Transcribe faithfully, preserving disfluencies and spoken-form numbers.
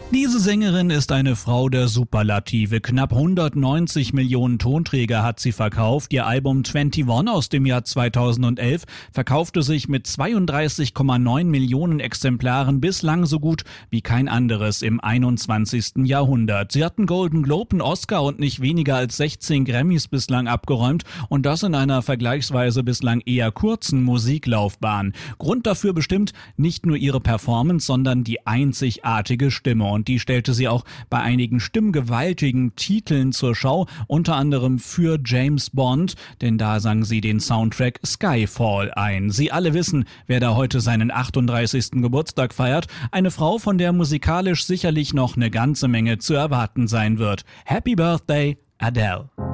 Diese Sängerin ist eine Frau der Superlative. Knapp hundertneunzig Millionen Tonträger hat sie verkauft. Ihr Album einundzwanzig aus dem Jahr zweitausendelf verkaufte sich mit zweiunddreißig Komma neun Millionen Exemplaren bislang so gut wie kein anderes im einundzwanzigsten Jahrhundert. Sie hat einen Golden Globe, einen Oscar und nicht weniger als sechzehn Grammys bislang abgeräumt und das in einer vergleichsweise bislang eher kurzen Musiklaufbahn. Grund dafür bestimmt nicht nur ihre Performance, sondern die einzigartige Stimme. Und die stellte sie auch bei einigen stimmgewaltigen Titeln zur Schau, unter anderem für James Bond, denn da sang sie den Soundtrack Skyfall ein. Sie alle wissen, wer da heute seinen achtunddreißigsten Geburtstag feiert. Eine Frau, von der musikalisch sicherlich noch eine ganze Menge zu erwarten sein wird. Happy Birthday, Adele!